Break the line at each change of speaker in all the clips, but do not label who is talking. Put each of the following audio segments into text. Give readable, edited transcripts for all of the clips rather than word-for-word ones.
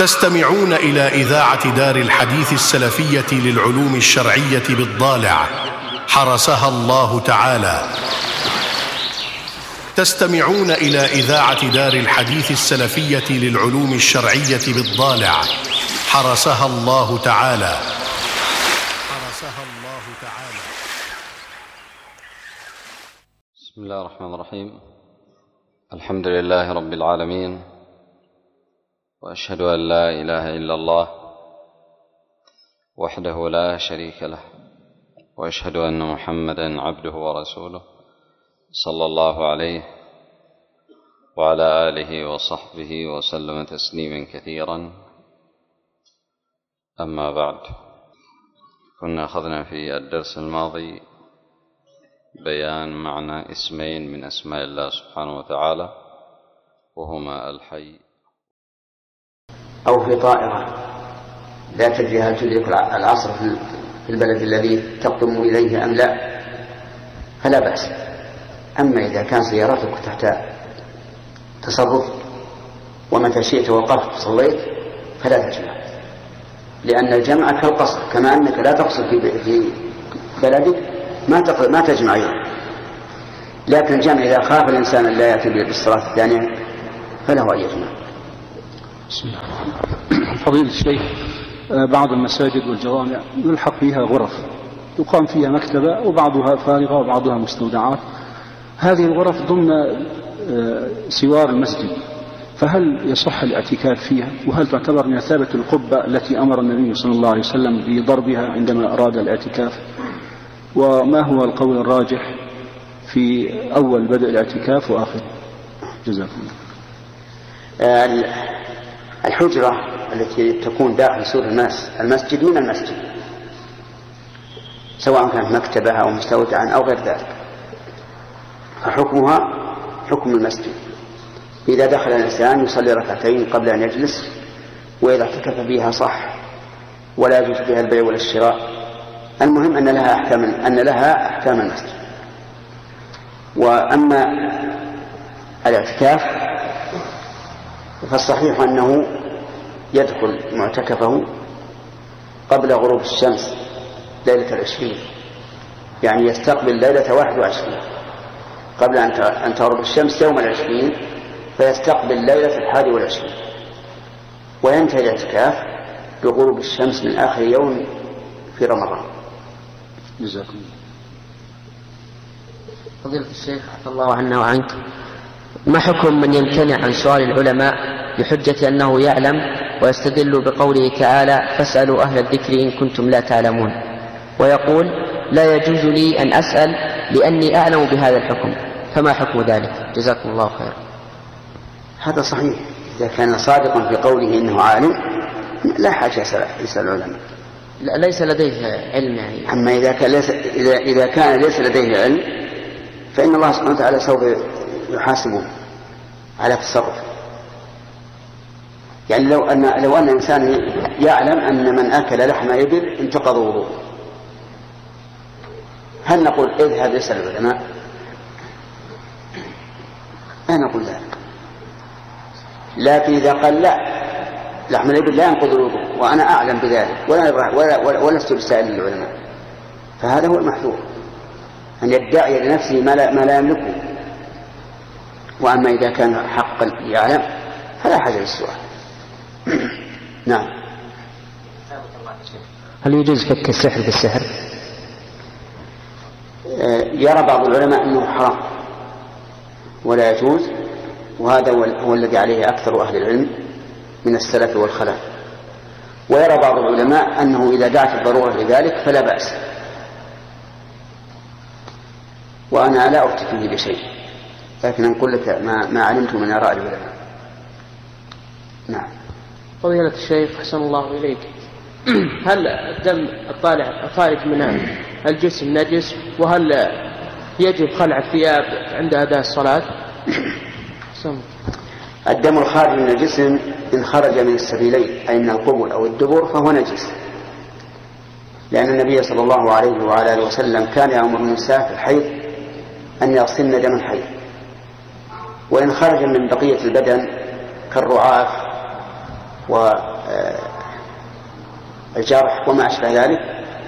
تستمعون إلى إذاعة دار الحديث السلفية للعلوم الشرعية بالضالع حرسها الله تعالى. تستمعون إلى إذاعة دار الحديث السلفية للعلوم الشرعية بالضالع حرسها الله تعالى.
بسم الله الرحمن الرحيم. الحمد لله رب العالمين، وأشهد أن لا إله إلا الله وحده لا شريك له، وأشهد أن محمدا عبده ورسوله صلى الله عليه وعلى آله وصحبه وسلم تسليما كثيرا. أما بعد، كنا أخذنا في الدرس الماضي بيان معنى اسمين من أسماء الله سبحانه وتعالى، وهما الحي.
أو في طائرة لا تدري هل تدرك العصر في البلد الذي تقدم إليه أم لا، فلا بأس. أما إذا كان سيارتك تحت تصرف ومتى شئت وقفت صليت فلا تجمع، لأن الجمع كالقصر، كما أنك لا تقصر في بلدك ما تجمع أيضا. لكن الجمع إذا خاف الإنسان لا يأتي بالصلاة الثانية فله أن يجمع.
بسم الله. فضيلة الشيخ، بعض المساجد والجوامع يلحق فيها غرف يقام فيها مكتبة، وبعضها فارغة وبعضها مستودعات. هذه الغرف ضمن سوار المسجد، فهل يصح الاعتكاف فيها؟ وهل تعتبر مثابة القبة التي أمر النبي صلى الله عليه وسلم بضربها عندما أراد الاعتكاف؟ وما هو القول الراجح في أول بدء الاعتكاف وآخره؟ جزاكم الله.
الحجرة التي تكون داخل سور المسجد من المسجد، سواء كانت مكتبة أو مستودعا أو غير ذلك، فحكمها حكم المسجد. إذا دخل الإنسان يصلي ركعتين قبل أن يجلس، وإذا اعتكف فيها صح، ولا يجوز فيها البيع ولا الشراء. المهم أن لها أحكام المسجد. وأما الاعتكاف فالصحيح أنه يدخل معتكفه قبل غروب الشمس ليلة 20، يعني يستقبل ليلة 21 قبل أن تغرب الشمس يوم 20، فيستقبل ليلة 21، وينتهي الاعتكاف بغروب الشمس من آخر يوم في رمضان.
جزاكم الله.
فضيلة الشيخ عفى الله عنا وعنك، ما حكم من يمتنع عن سؤال العلماء بحجة أنه يعلم ويستدل بقوله تعالى فاسألوا أهل الذكر إن كنتم لا تعلمون، ويقول لا يجوز لي أن أسأل لأني أعلم بهذا الحكم، فما حكم ذلك؟ جزاكم الله خير.
هذا صحيح، إذا كان صادقا في قوله إنه عالم لا حاجة يسأل العلماء.
ليس لديه علم يعني.
أما إذا كان ليس لديه علم فإن الله سبحانه وتعالى سوف يحاسبه على تصرف. يعني لو أن إنسان يعلم أن من أكل لحم إبل انتقض وضوءه، هل نقول اذهب اسأل العلماء؟ لا نقول ذلك. لكن إذا قال لا، لحم الإبل لا ينقض الوضوء وأنا أعلم بذلك ولست بسائل العلماء، فهذا هو المحذور، أن يدعي لنفسه ما لا يملكه. وأما إذا كان حقا يعلم فلا حاجة للسؤال. نعم.
هل يجوز فك السحر بالسحر؟
يرى بعض العلماء أنه حرام ولا يجوز، وهذا هو الذي عليه أكثر أهل العلم من السلف والخلف. ويرى بعض العلماء أنه إذا دعت الضرورة لذلك فلا بأس، وأنا لا أفتي فيه بشيء، لكن أقول لك ما علمت من آراء العلماء. نعم.
فضيلة الشيخ أحسن الله إليك، هل الدم الطالع من الجسم نجس؟ وهل يجب خلع الثياب عند أداء الصلاة؟
الدم الخارج من الجسم إن خرج من السبيلين أي من القبل أو الدبر فهو نجس، لأن النبي صلى الله عليه وعلى آله وسلم كان يأمر النساء في الحيض أن يغسلن دم الحيض. وإن خرج من بقية البدن كالرعاف والجرح وما أشبه ذلك،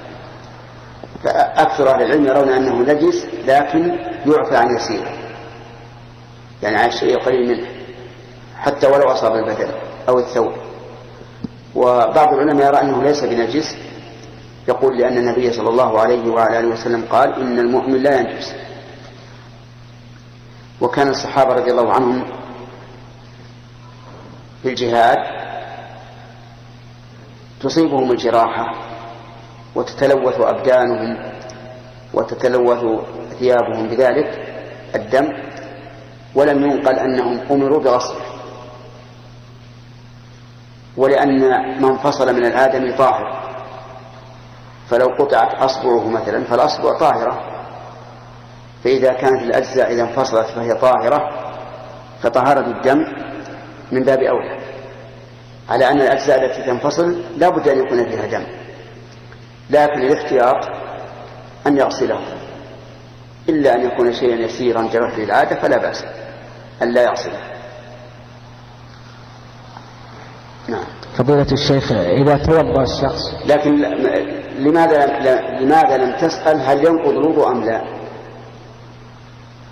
فأكثر أهل العلم يرون أنه نجس لكن يعفى عن يسيره، يعني عن الشيء قليل منه حتى ولو أصاب البدن أو الثوب. وبعض العلماء يرى أنه ليس بنجس، يقول لأن النبي صلى الله عليه وعلى آله وسلم قال إن المؤمن لا ينجس. وكان الصحابة رضي الله عنهم في الجهاد تصيبهم الجراحة وتتلوث أبدانهم وتتلوث ثيابهم بذلك الدم، ولم ينقل أنهم أمروا بغسله، ولأن من فصل من الآدم طاهر، فلو قطعت أصبعه مثلا فالأصبع طاهرة، فإذا كانت الأجزاء إذا انفصلت فهي طاهرة، فطهارة الدم من باب أولى، على أن الأجزاء التي تنفصل لا بد أن يكون فيها دم، لكن الاحتياط أن يغسله، إلا أن يكون شيئا يسيرا جرح للعادة فلا بأس أن لا يغسله. نعم.
فضيلة الشيخ، إذا توضأ الشخص،
لكن لماذا لم تسأل هل ينقض الوضوء أم لا؟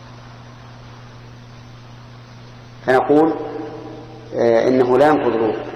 فنقول إنه لا ينقض الوضوء،